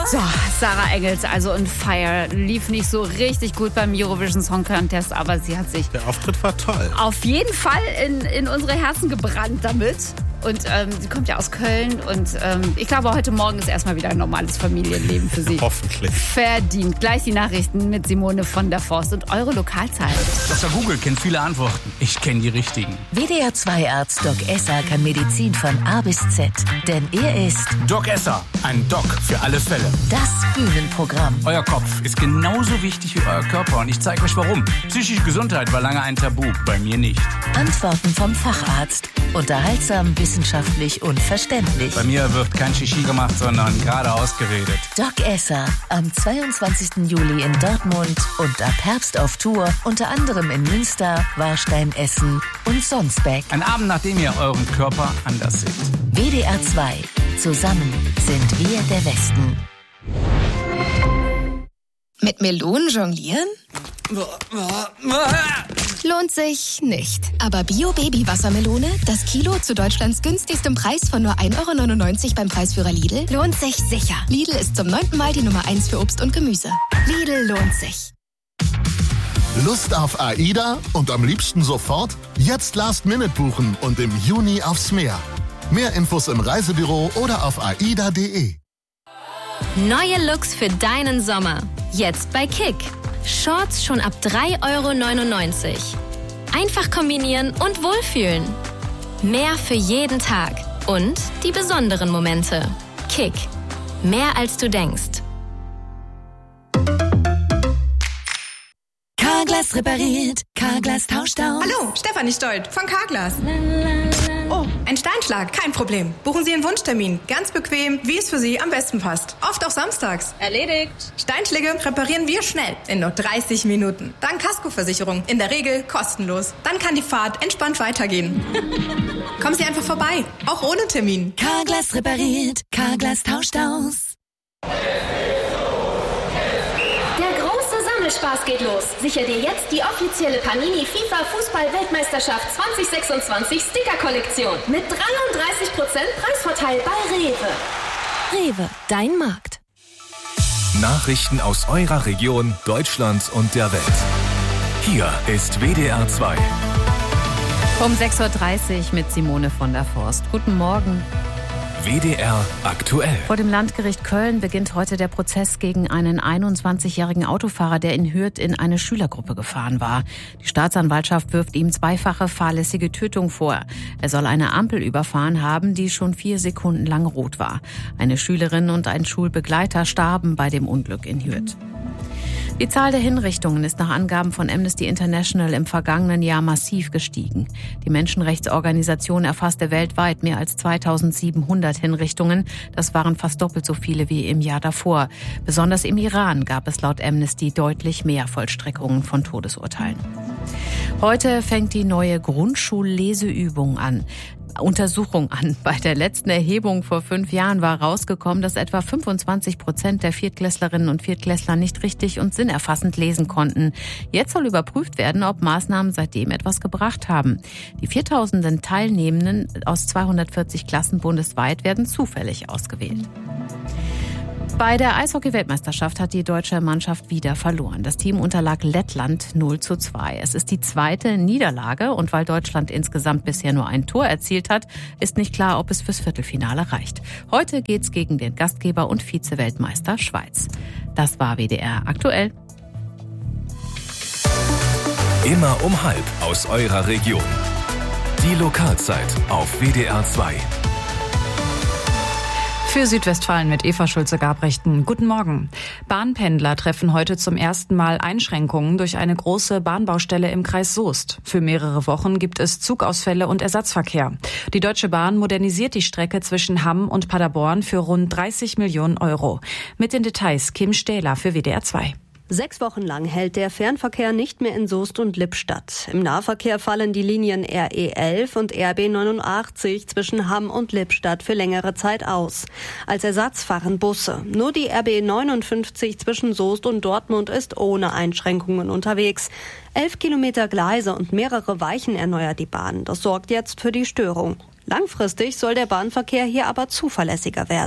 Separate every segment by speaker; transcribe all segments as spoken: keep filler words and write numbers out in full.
Speaker 1: So, Sarah Engels, also on fire, lief nicht so richtig gut beim Eurovision Song Contest, aber sie hat sich...
Speaker 2: Der Auftritt war toll.
Speaker 1: Auf jeden Fall in, in unsere Herzen gebrannt damit. Und ähm, sie kommt ja aus Köln und ähm, ich glaube, heute Morgen ist erstmal wieder ein normales Familienleben für sie.
Speaker 2: Hoffentlich.
Speaker 1: Verdient. Gleich die Nachrichten mit Simone von der Forst und eure Lokalzeit.
Speaker 3: Doktor Google kennt viele Antworten. Ich kenne die richtigen.
Speaker 4: W D R zwei Arzt Doc Esser kann Medizin von A bis Z. Denn er ist
Speaker 3: Doc Esser, ein Doc für alle Fälle.
Speaker 4: das Bühnenprogramm.
Speaker 3: Euer Kopf ist genauso wichtig wie euer Körper und ich zeige euch warum. Psychische Gesundheit war lange ein Tabu, bei mir nicht.
Speaker 4: Antworten vom Facharzt. Unterhaltsam, wissenschaftlich und verständlich.
Speaker 3: Bei mir wird kein Shishi gemacht, sondern geradeaus geredet.
Speaker 4: Doc Esser am zweiundzwanzigsten Juli in Dortmund und ab Herbst auf Tour, unter anderem in Münster, Warstein, Essen und Sonsbeck.
Speaker 3: Ein Abend, nachdem ihr euren Körper anders seht.
Speaker 4: W D R zwei. Zusammen sind wir der Westen.
Speaker 5: Mit Melonen jonglieren? Lohnt sich nicht. Aber Bio-Baby-Wassermelone, das Kilo zu Deutschlands günstigstem Preis von nur ein Euro neunundneunzig beim Preisführer Lidl, lohnt sich sicher. Lidl ist zum neunten Mal die Nummer eins für Obst und Gemüse. Lidl lohnt sich.
Speaker 6: Lust auf AIDA und am liebsten sofort? Jetzt Last-Minute buchen und im Juni aufs Meer. Mehr Infos im Reisebüro oder auf aida punkt de.
Speaker 7: Neue Looks für deinen Sommer. Jetzt bei Kick. Shorts schon ab drei Euro neunundneunzig. Einfach kombinieren und wohlfühlen. Mehr für jeden Tag. Und die besonderen Momente. Kick. Mehr als du denkst.
Speaker 4: Carglass repariert, Carglass tauscht aus.
Speaker 8: Hallo, Stefanie Stolt von Carglass. Oh, ein Steinschlag, kein Problem. Buchen Sie einen Wunschtermin. Ganz bequem, wie es für Sie am besten passt. Oft auch samstags.
Speaker 9: Erledigt.
Speaker 8: Steinschläge reparieren wir schnell, in nur dreißig Minuten. Dank Kaskoversicherung, in der Regel kostenlos. Dann kann die Fahrt entspannt weitergehen. Kommen Sie einfach vorbei, auch ohne Termin.
Speaker 4: Carglass repariert, Carglass tauscht aus.
Speaker 9: Spaß geht los. Sicher dir jetzt die offizielle Panini FIFA Fußball-Weltmeisterschaft zwanzig sechsundzwanzig Sticker-Kollektion mit dreiunddreißig Prozent Preisvorteil bei Rewe.
Speaker 4: Rewe, dein Markt.
Speaker 10: Nachrichten aus eurer Region, Deutschland und der Welt. Hier ist W D R zwei.
Speaker 1: Um sechs Uhr dreißig mit Simone von der Forst. Guten Morgen.
Speaker 10: W D R aktuell.
Speaker 1: Vor dem Landgericht Köln beginnt heute der Prozess gegen einen einundzwanzigjährigen Autofahrer, der in Hürth in eine Schülergruppe gefahren war. Die Staatsanwaltschaft wirft ihm zweifache fahrlässige Tötung vor. Er soll eine Ampel überfahren haben, die schon vier Sekunden lang rot war. Eine Schülerin und ein Schulbegleiter starben bei dem Unglück in Hürth. Die Zahl der Hinrichtungen ist nach Angaben von Amnesty International im vergangenen Jahr massiv gestiegen. Die Menschenrechtsorganisation erfasste weltweit mehr als zweitausendsiebenhundert Hinrichtungen. Das waren fast doppelt so viele wie im Jahr davor. Besonders im Iran gab es laut Amnesty deutlich mehr Vollstreckungen von Todesurteilen. Heute fängt die neue Grundschulleseübung an. Untersuchung an. Bei der letzten Erhebung vor fünf Jahren war rausgekommen, dass etwa fünfundzwanzig Prozent der Viertklässlerinnen und Viertklässler nicht richtig und sinnerfassend lesen konnten. Jetzt soll überprüft werden, ob Maßnahmen seitdem etwas gebracht haben. Die viertausenden Teilnehmenden aus zweihundertvierzig Klassen bundesweit werden zufällig ausgewählt. Bei der Eishockey-Weltmeisterschaft hat die deutsche Mannschaft wieder verloren. Das Team unterlag Lettland null zu zwei. Es ist die zweite Niederlage und weil Deutschland insgesamt bisher nur ein Tor erzielt hat, ist nicht klar, ob es fürs Viertelfinale reicht. Heute geht's gegen den Gastgeber und Vize-Weltmeister Schweiz. Das war W D R aktuell.
Speaker 10: Immer um halb aus eurer Region. Die Lokalzeit auf W D R zwei.
Speaker 11: Für Südwestfalen mit Eva Schulze-Gabrechten. Guten Morgen. Bahnpendler treffen heute zum ersten Mal Einschränkungen durch eine große Bahnbaustelle im Kreis Soest. Für mehrere Wochen gibt es Zugausfälle und Ersatzverkehr. Die Deutsche Bahn modernisiert die Strecke zwischen Hamm und Paderborn für rund dreißig Millionen Euro. Mit den Details Kim Stähler für W D R zwei.
Speaker 12: Sechs Wochen lang hält der Fernverkehr nicht mehr in Soest und Lippstadt. Im Nahverkehr fallen die Linien R E elf und R B neunundachtzig zwischen Hamm und Lippstadt für längere Zeit aus. Als Ersatz fahren Busse. Nur die R B neunundfünfzig zwischen Soest und Dortmund ist ohne Einschränkungen unterwegs. Elf Kilometer Gleise und mehrere Weichen erneuert die Bahn. Das sorgt jetzt für die Störung. Langfristig soll der Bahnverkehr hier aber zuverlässiger werden.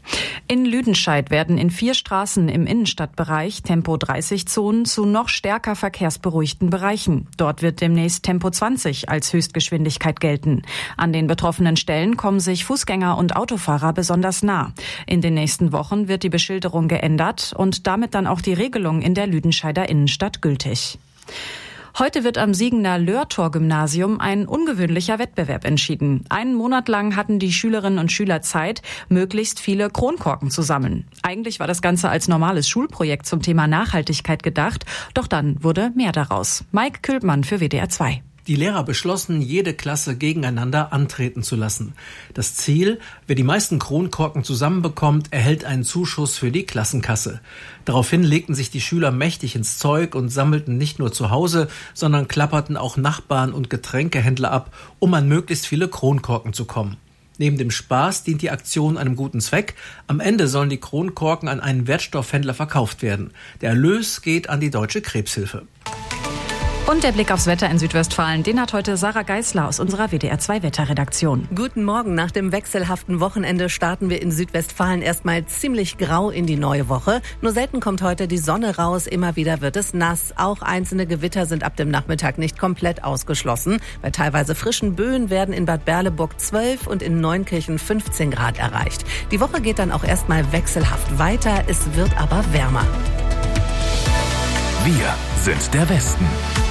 Speaker 11: In Lüdenscheid werden in vier Straßen im Innenstadtbereich Tempo dreißig Zonen zu noch stärker verkehrsberuhigten Bereichen. Dort wird demnächst Tempo zwanzig als Höchstgeschwindigkeit gelten. An den betroffenen Stellen kommen sich Fußgänger und Autofahrer besonders nah. In den nächsten Wochen wird die Beschilderung geändert und damit dann auch die Regelung in der Lüdenscheider Innenstadt gültig. Heute wird am Siegener Lörtor-Gymnasium ein ungewöhnlicher Wettbewerb entschieden. Einen Monat lang hatten die Schülerinnen und Schüler Zeit, möglichst viele Kronkorken zu sammeln. Eigentlich war das Ganze als normales Schulprojekt zum Thema Nachhaltigkeit gedacht, doch dann wurde mehr daraus. Mike Külpmann für W D R zwei.
Speaker 2: Die Lehrer beschlossen, jede Klasse gegeneinander antreten zu lassen. Das Ziel, wer die meisten Kronkorken zusammenbekommt, erhält einen Zuschuss für die Klassenkasse. Daraufhin legten sich die Schüler mächtig ins Zeug und sammelten nicht nur zu Hause, sondern klapperten auch Nachbarn und Getränkehändler ab, um an möglichst viele Kronkorken zu kommen. Neben dem Spaß dient die Aktion einem guten Zweck. Am Ende sollen die Kronkorken an einen Wertstoffhändler verkauft werden. Der Erlös geht an die Deutsche Krebshilfe.
Speaker 11: Und der Blick aufs Wetter in Südwestfalen, den hat heute Sarah Geisler aus unserer W D R zwei Wetterredaktion.
Speaker 13: Guten Morgen. Nach dem wechselhaften Wochenende starten wir in Südwestfalen erstmal ziemlich grau in die neue Woche. Nur selten kommt heute die Sonne raus, immer wieder wird es nass. Auch einzelne Gewitter sind ab dem Nachmittag nicht komplett ausgeschlossen. Bei teilweise frischen Böen werden in Bad Berleburg zwölf und in Neunkirchen fünfzehn Grad erreicht. Die Woche geht dann auch erstmal wechselhaft weiter, es wird aber wärmer.
Speaker 10: Wir sind der Westen.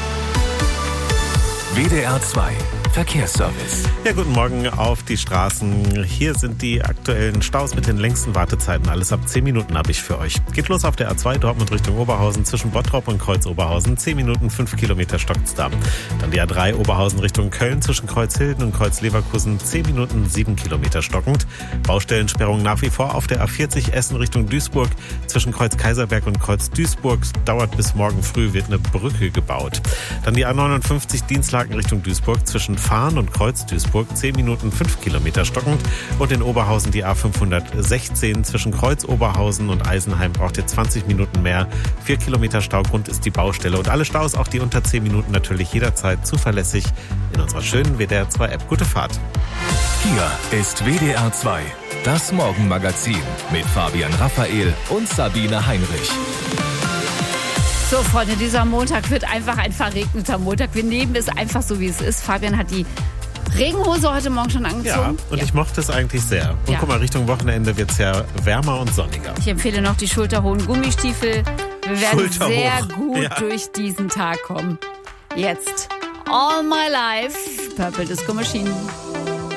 Speaker 10: W D R zwei Verkehrsservice.
Speaker 14: Ja, guten Morgen auf die Straßen. Hier sind die aktuellen Staus mit den längsten Wartezeiten. Alles ab zehn Minuten habe ich für euch. Geht los auf der A zwei Dortmund Richtung Oberhausen zwischen Bottrop und Kreuz Oberhausen. zehn Minuten, fünf Kilometer stockt's da. Dann die A drei Oberhausen Richtung Köln zwischen Kreuzhilden und Kreuz Leverkusen. zehn Minuten, sieben Kilometer stockend. Baustellensperrung nach wie vor auf der A vierzig Essen Richtung Duisburg zwischen Kreuz Kaiserberg und Kreuz Duisburg. Dauert bis morgen früh, wird eine Brücke gebaut. Dann die A neunundfünfzig Dienstlaken Richtung Duisburg zwischen Fahn und Kreuz Duisburg, zehn Minuten, fünf Kilometer stockend. Und in Oberhausen die A fünfhundertsechzehn zwischen Kreuz Oberhausen und Eisenheim braucht ihr zwanzig Minuten mehr. vier Kilometer Staugrund ist die Baustelle. Und alle Staus, auch die unter zehn Minuten, natürlich jederzeit zuverlässig in unserer schönen W D R zwei App. Gute Fahrt.
Speaker 10: Hier ist W D R zwei, das Morgenmagazin mit Fabian Raphael und Sabine Heinrich.
Speaker 15: So, Freunde, dieser Montag wird einfach ein verregneter Montag. Wir nehmen es einfach so, wie es ist. Fabian hat die Regenhose heute Morgen schon angezogen.
Speaker 14: Ja, und ja. Ich mochte es eigentlich sehr. Und ja. Guck mal, Richtung Wochenende wird es ja wärmer und sonniger.
Speaker 15: Ich empfehle noch die schulterhohen Gummistiefel. Wir werden sehr gut ja. durch diesen Tag kommen. Jetzt All My Life, Purple Disco Machine.